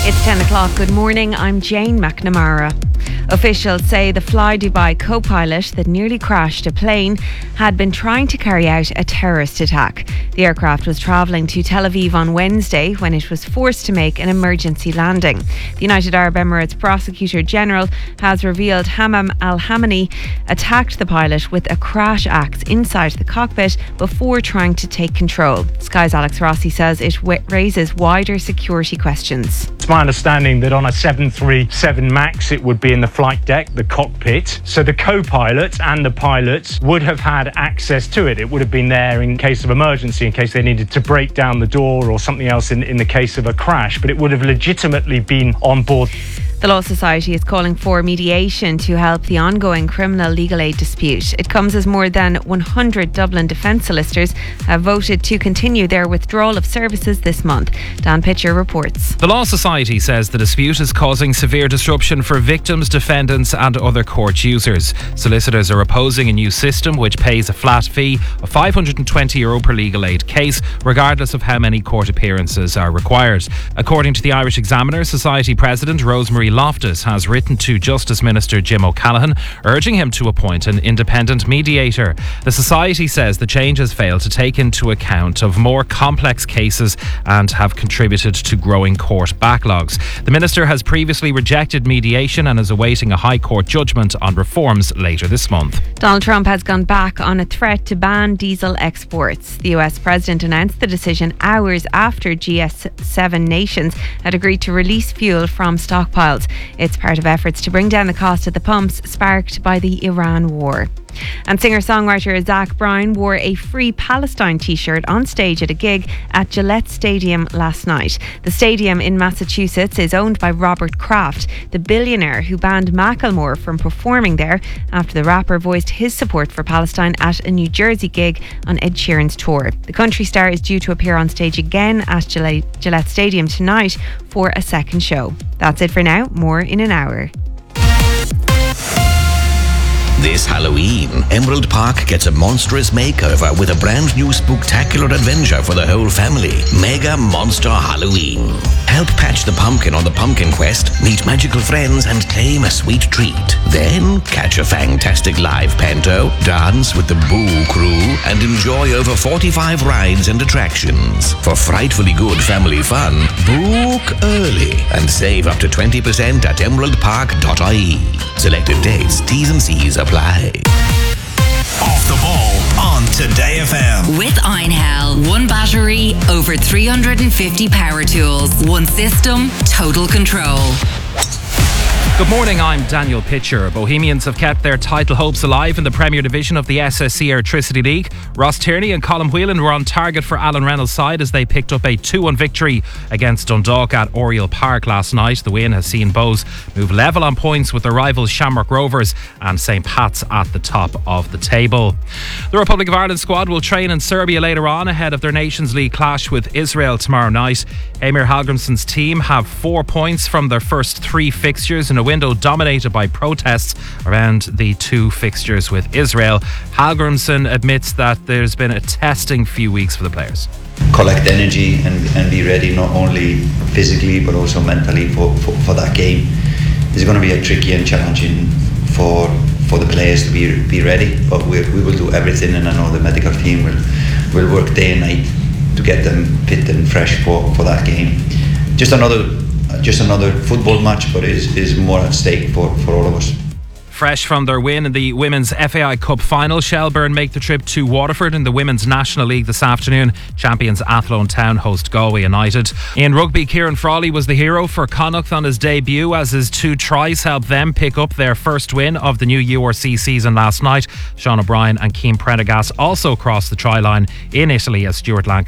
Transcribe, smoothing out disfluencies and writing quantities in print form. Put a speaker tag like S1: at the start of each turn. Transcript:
S1: It's 10 o'clock. Good morning. I'm Jane McNamara. Officials say the Fly Dubai co-pilot that nearly crashed a plane had been trying to carry out a terrorist attack. The aircraft was travelling to Tel Aviv on Wednesday when it was forced to make an emergency landing. The United Arab Emirates Prosecutor General has revealed Hammam al-Hamani attacked the pilot with a crash axe inside the cockpit before trying to take control. Sky's Alex Rossi says it raises wider security questions.
S2: It's my understanding that on a 737 MAX it would be in the flight deck, the cockpit. So the co-pilot and the pilots would have had access to it. It would have been there in case of emergency, in case they needed to break down the door or something else in the case of a crash. But it would have legitimately been on board.
S1: The Law Society is calling for mediation to help the ongoing criminal legal aid dispute. It comes as more than 100 Dublin defence solicitors have voted to continue their withdrawal of services this month. Dan Pitcher reports.
S3: The Law Society says the dispute is causing severe disruption for victims, defendants and other court users. Solicitors are opposing a new system which pays a flat fee of €520 per legal aid case, regardless of how many court appearances are required. According to the Irish Examiner, Society President Rosemary Loftus has written to Justice Minister Jim O'Callaghan, urging him to appoint an independent mediator. The Society says the changes fail to take into account of more complex cases and have contributed to growing court backlogs. The Minister has previously rejected mediation and is awaiting a High Court judgment on reforms later this month.
S1: Donald Trump has gone back on a threat to ban diesel exports. The US President announced the decision hours after G7 nations had agreed to release fuel from stockpiles. It's part of efforts to bring down the cost at the pumps sparked by the Iran war. And singer-songwriter Zach Bryan wore a Free Palestine t-shirt on stage at a gig at Gillette Stadium last night. The stadium in Massachusetts is owned by Robert Kraft, the billionaire who banned Macklemore from performing there after the rapper voiced his support for Palestine at a New Jersey gig on Ed Sheeran's tour. The country star is due to appear on stage again at Gillette Stadium tonight for a second show. That's it for now. More in an hour.
S4: This Halloween, Emerald Park gets a monstrous makeover with a brand new spooktacular adventure for the whole family. Mega Monster Halloween. Help patch the pumpkin on the pumpkin quest, meet magical friends and tame a sweet treat. Then catch a fantastic live panto, dance with the Boo Crew and enjoy over 45 rides and attractions. For frightfully good family fun, book early and save up to 20% at emeraldpark.ie. Selected dates, T's and C's apply.
S5: Off the ball on Today FM.
S6: With Einhell, one battery, over 350 power tools, one system, total control.
S3: Good morning, I'm Daniel Pitcher. Bohemians have kept their title hopes alive in the Premier Division of the SSE Airtricity League. Ross Tierney and Colin Whelan were on target for Alan Reynolds' side as they picked up a 2-1 victory against Dundalk at Oriel Park last night. The win has seen Bohs move level on points with their rivals Shamrock Rovers and St Pat's at the top of the table. The Republic of Ireland squad will train in Serbia later on ahead of their Nations League clash with Israel tomorrow night. Emir Hallgrimsson's team have 4 points from their first 3 fixtures in a window dominated by protests around the 2 fixtures with Israel. Hallgrimsson admits that there's been a testing few weeks for the players.
S7: Collect energy and be ready not only physically but also mentally for that game. It's going to be a tricky and challenging for the players to be ready, but we will do everything, and I know the medical team will work day and night to get them fit and fresh for that game. Just another football match, but is more at stake for all of us.
S3: Fresh from their win in the Women's FAI Cup final, Shelbourne make the trip to Waterford in the Women's National League this afternoon. Champions Athlone Town host Galway United. In rugby, Kieran Frawley was the hero for Connacht on his debut as his 2 tries helped them pick up their first win of the new URC season last night. Sean O'Brien and Keane Prendergast also crossed the try line in Italy as Stuart Lancaster